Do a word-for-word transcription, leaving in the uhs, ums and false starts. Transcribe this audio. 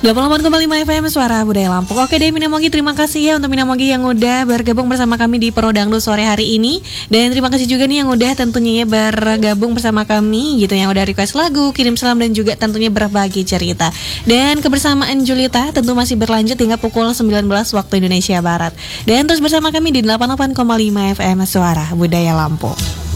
delapan puluh delapan koma lima F M Suara Budaya Lampung. Oke deh Minamogi, terima kasih ya untuk Minamogi yang udah bergabung bersama kami di Pro Dangdut sore hari ini. Dan terima kasih juga nih yang udah tentunya ya bergabung bersama kami gitu, yang udah request lagu, kirim salam dan juga tentunya berbagi cerita. Dan kebersamaan Julita tentu masih berlanjut hingga pukul sembilan belas waktu Indonesia Barat. Dan terus bersama kami di delapan puluh delapan koma lima F M Suara Budaya Lampung.